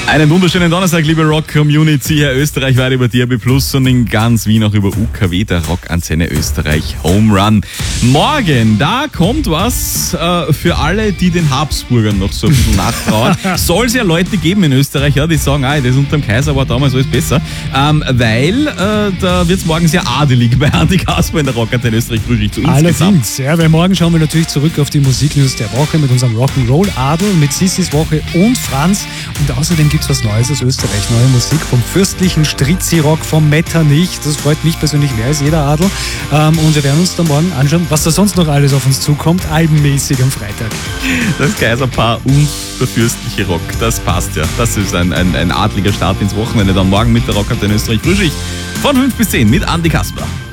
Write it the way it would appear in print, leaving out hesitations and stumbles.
Einen wunderschönen Donnerstag, liebe Rock-Community, hier österreichweit über DRB Plus und in ganz Wien auch über UKW, der Rockantenne Österreich Home Run. Morgen, da kommt was für alle, die den Habsburgern noch so ein bisschen nachtrauen. Soll es ja Leute geben in Österreich, ja, die sagen, das unter dem Kaiser war damals alles besser, weil da wird es morgen sehr adelig bei Andi Kasper in der Rockantenne Österreich Frühschicht. So allerdings, ja, weil morgen schauen wir natürlich zurück auf die Musiknews der Woche mit unserem Rock'n'Roll-Adel, mit Sissis Woche und Franz. Und außerdem gibt es was Neues aus Österreich, neue Musik vom fürstlichen Strizzi-Rock vom Metternich. Das freut mich persönlich mehr als jeder Adel. Und wir werden uns dann morgen anschauen, was da sonst noch alles auf uns zukommt, albenmäßig am Freitag. Das Kaiserpaar und der fürstliche Rock, das passt ja. Das ist ein adliger Start ins Wochenende. Dann morgen mit der Rockantenne Österreich Frühschicht von 5 bis 10 mit Andi Kasper.